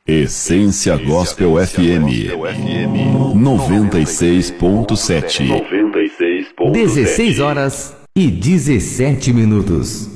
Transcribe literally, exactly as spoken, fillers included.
Essência Gospel F M noventa e seis ponto sete. dezesseis horas e dezessete minutos.